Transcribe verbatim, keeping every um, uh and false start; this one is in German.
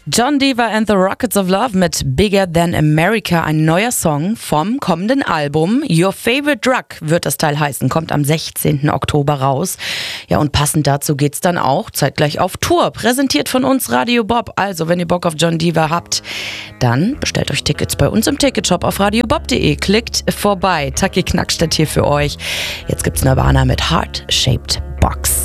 John Diva and the Rockets of Love mit Bigger Than America, ein neuer Song vom kommenden Album. Your Favorite Drug wird das Teil heißen, kommt am sechzehnten Oktober raus. Ja, und passend dazu geht's dann auch zeitgleich auf Tour, präsentiert von uns Radio Bob. Also, wenn ihr Bock auf John Diva habt, dann bestellt euch Tickets bei uns im Ticketshop auf radiobob punkt de. Klickt vorbei. Taki Knackstedt hier für euch. Jetzt gibt's Nirvana mit Heart Shaped Box.